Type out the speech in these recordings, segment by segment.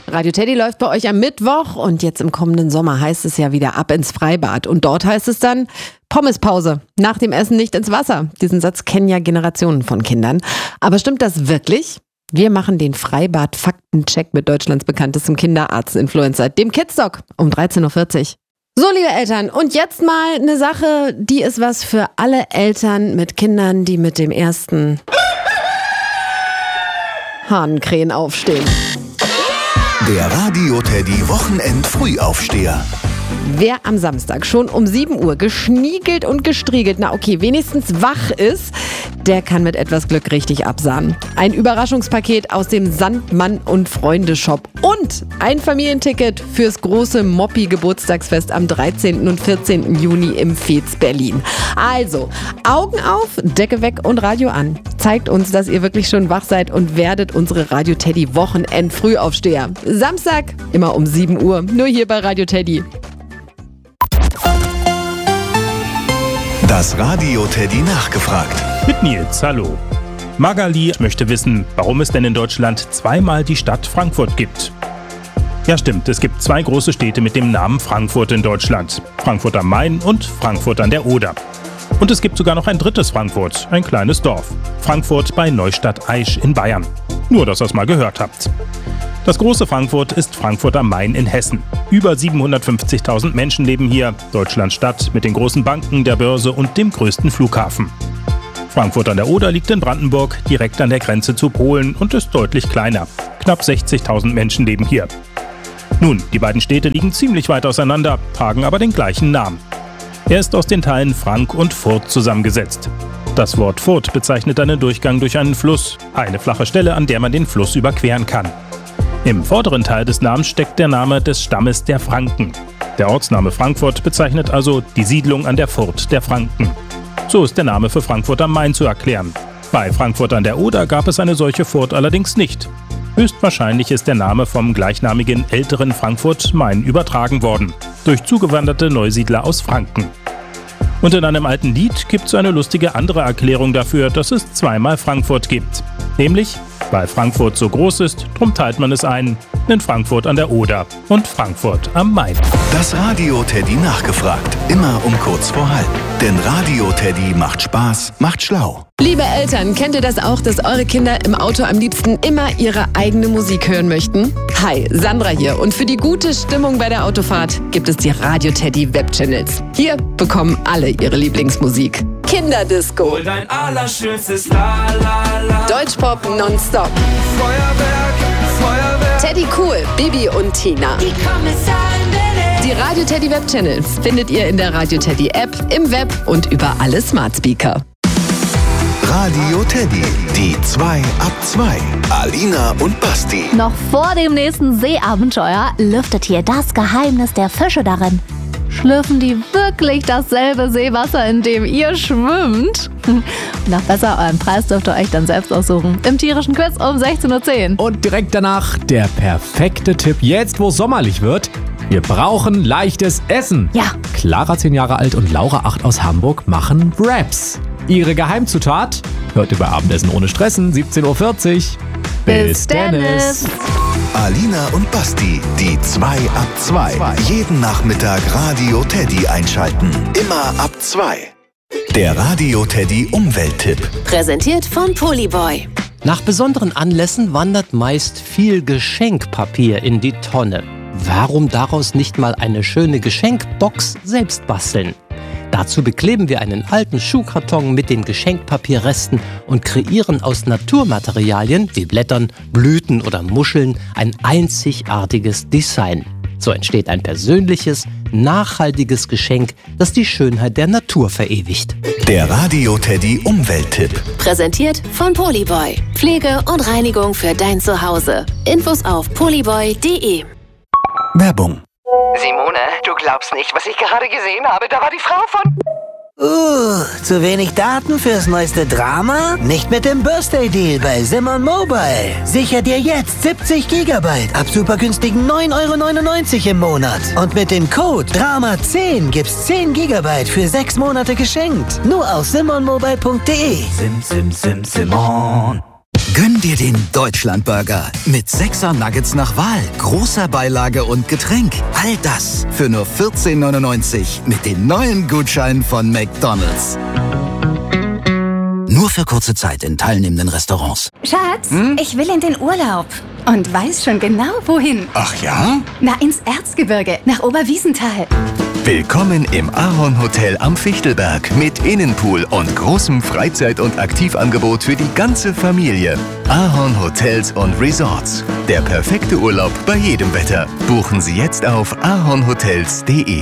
Radio Teddy läuft bei euch am Mittwoch und jetzt im kommenden Sommer heißt es ja wieder ab ins Freibad. Und dort heißt es dann Pommespause. Nach dem Essen nicht ins Wasser. Diesen Satz kennen ja Generationen von Kindern. Aber stimmt das wirklich? Wir machen den Freibad-Faktencheck mit Deutschlands bekanntestem Kinderarzt-Influencer, dem Kidsdoc, um 13.40 Uhr. So, liebe Eltern, und jetzt mal eine Sache, die ist was für alle Eltern mit Kindern, die mit dem ersten Hahnkrähen aufstehen. Der Radio Teddy Wochenend-Frühaufsteher. Wer am Samstag schon um 7 Uhr geschniegelt und gestriegelt, na okay, wenigstens wach ist, der kann mit etwas Glück richtig absahnen. Ein Überraschungspaket aus dem Sandmann und Freunde Shop und ein Familienticket fürs große Moppi-Geburtstagsfest am 13. und 14. Juni im Fez Berlin. Also, Augen auf, Decke weg und Radio an. Zeigt uns, dass ihr wirklich schon wach seid und werdet unsere Radio Teddy Wochenend-Frühaufsteher. Samstag, immer um 7 Uhr, nur hier bei Radio Teddy. Das Radio Teddy nachgefragt. Mit Nils, hallo. Magali möchte wissen, warum es denn in Deutschland zweimal die Stadt Frankfurt gibt. Ja stimmt, es gibt 2 große Städte mit dem Namen Frankfurt in Deutschland. Frankfurt am Main und Frankfurt an der Oder. Und es gibt sogar noch ein drittes Frankfurt, ein kleines Dorf. Frankfurt bei Neustadt-Aisch in Bayern. Nur, dass ihr es mal gehört habt. Das große Frankfurt ist Frankfurt am Main in Hessen. Über 750.000 Menschen leben hier. Deutschlands Stadt mit den großen Banken, der Börse und dem größten Flughafen. Frankfurt an der Oder liegt in Brandenburg, direkt an der Grenze zu Polen und ist deutlich kleiner. Knapp 60.000 Menschen leben hier. Nun, die beiden Städte liegen ziemlich weit auseinander, tragen aber den gleichen Namen. Er ist aus den Teilen Frank und Furt zusammengesetzt. Das Wort Furt bezeichnet einen Durchgang durch einen Fluss, eine flache Stelle, an der man den Fluss überqueren kann. Im vorderen Teil des Namens steckt der Name des Stammes der Franken. Der Ortsname Frankfurt bezeichnet also die Siedlung an der Furt der Franken. So ist der Name für Frankfurt am Main zu erklären. Bei Frankfurt an der Oder gab es eine solche Furt allerdings nicht. Höchstwahrscheinlich ist der Name vom gleichnamigen älteren Frankfurt-Main übertragen worden, durch zugewanderte Neusiedler aus Franken. Und in einem alten Lied gibt es eine lustige andere Erklärung dafür, dass es zweimal Frankfurt gibt. Nämlich, weil Frankfurt so groß ist, drum teilt man es ein in Frankfurt an der Oder und Frankfurt am Main. Das Radio Teddy nachgefragt. Immer um kurz vor halb. Denn Radio Teddy macht Spaß, macht schlau. Liebe Eltern, kennt ihr das auch, dass eure Kinder im Auto am liebsten immer ihre eigene Musik hören möchten? Hi, Sandra hier und für die gute Stimmung bei der Autofahrt gibt es die Radio Teddy Webchannels. Hier bekommen alle ihre Lieblingsmusik. Kinderdisco, Hol dein allerschönstes La La La. Deutschpop nonstop, Feuerwerk, Feuerwerk. Teddy Cool, Bibi und Tina. Die Kommissarin will Die Radio Teddy Webchannels findet ihr in der Radio Teddy App, im Web und über alle Smart Speaker. Radio Teddy, die 2 ab 2. Alina und Basti. Noch vor dem nächsten Seeabenteuer lüftet hier das Geheimnis der Fische darin. Schlürfen die wirklich dasselbe Seewasser, in dem ihr schwimmt? Noch besser, euren Preis dürft ihr euch dann selbst aussuchen. Im tierischen Quiz um 16.10 Uhr. Und direkt danach der perfekte Tipp, jetzt wo es sommerlich wird. Wir brauchen leichtes Essen. Ja. Clara 10 Jahre alt und Laura 8 aus Hamburg machen Wraps. Ihre Geheimzutat? Hört über Abendessen ohne Stressen, 17.40 Uhr. Bis Dennis. Alina und Basti, die 2 ab 2. Jeden Nachmittag Radio Teddy einschalten. Immer ab 2. Der Radio Teddy Umwelttipp. Präsentiert von Polyboy. Nach besonderen Anlässen wandert meist viel Geschenkpapier in die Tonne. Warum daraus nicht mal eine schöne Geschenkbox selbst basteln? Dazu bekleben wir einen alten Schuhkarton mit den Geschenkpapierresten und kreieren aus Naturmaterialien wie Blättern, Blüten oder Muscheln ein einzigartiges Design. So entsteht ein persönliches, nachhaltiges Geschenk, das die Schönheit der Natur verewigt. Der Radio Teddy Umwelttipp. Präsentiert von Polyboy. Pflege und Reinigung für dein Zuhause. Infos auf polyboy.de. Werbung. Simone, du glaubst nicht, was ich gerade gesehen habe. Da war die Frau von... Zu wenig Daten fürs neueste Drama? Nicht mit dem Birthday-Deal bei Simon Mobile. Sicher dir jetzt 70 GB ab super günstigen 9,99 € im Monat. Und mit dem Code DRAMA10 gibt's 10 GB für 6 Monate geschenkt. Nur auf simonmobile.de. Simon. Gönn dir den Deutschlandburger mit 6er Nuggets nach Wahl, großer Beilage und Getränk. All das für nur 14,99 mit den neuen Gutscheinen von McDonald's. Nur für kurze Zeit in teilnehmenden Restaurants. Schatz, ich will in den Urlaub. Und weiß schon genau, wohin. Ach ja? Na, ins Erzgebirge, nach Oberwiesenthal. Willkommen im Ahorn Hotel am Fichtelberg mit Innenpool und großem Freizeit- und Aktivangebot für die ganze Familie. Ahorn Hotels und Resorts. Der perfekte Urlaub bei jedem Wetter. Buchen Sie jetzt auf ahornhotels.de.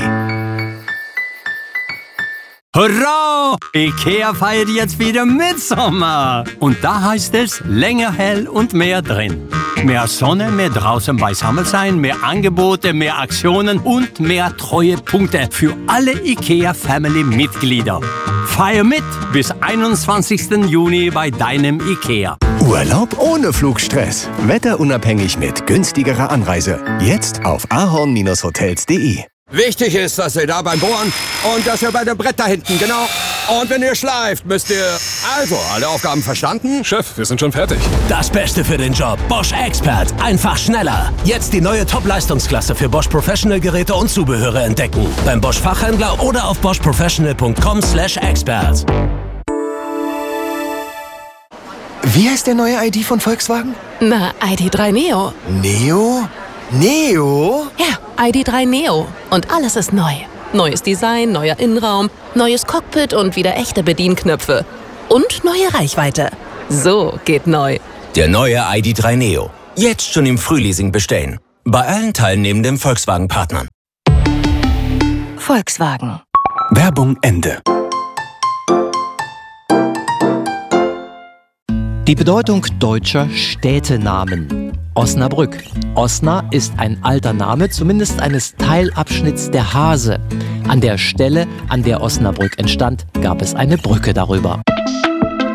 Hurra! IKEA feiert jetzt wieder Mitsommer. Und da heißt es länger hell und mehr drin. Mehr Sonne, mehr draußen beisammen sein, mehr Angebote, mehr Aktionen und mehr Treuepunkte für alle IKEA-Family-Mitglieder. Feier mit bis 21. Juni bei deinem IKEA. Urlaub ohne Flugstress. Wetterunabhängig mit günstigerer Anreise. Jetzt auf ahorn-hotels.de. Wichtig ist, dass ihr da beim Bohren und dass ihr bei dem Brett da hinten, genau. Und wenn ihr schleift, müsst ihr... Also, alle Aufgaben verstanden? Chef, wir sind schon fertig. Das Beste für den Job. Bosch Expert. Einfach schneller. Jetzt die neue Top-Leistungsklasse für Bosch Professional-Geräte und Zubehöre entdecken. Beim Bosch Fachhändler oder auf boschprofessional.com/expert. Wie heißt der neue ID von Volkswagen? Na, ID.3 Neo. Neo? Neo? Ja, ID.3 Neo. Und alles ist neu. Neues Design, neuer Innenraum, neues Cockpit und wieder echte Bedienknöpfe. Und neue Reichweite. So geht neu. Der neue ID.3 Neo. Jetzt schon im Frühleasing bestellen. Bei allen teilnehmenden Volkswagen-Partnern. Volkswagen. Werbung Ende. Die Bedeutung deutscher Städtenamen. Osnabrück. Osna ist ein alter Name, zumindest eines Teilabschnitts der Hase. An der Stelle, an der Osnabrück entstand, gab es eine Brücke darüber.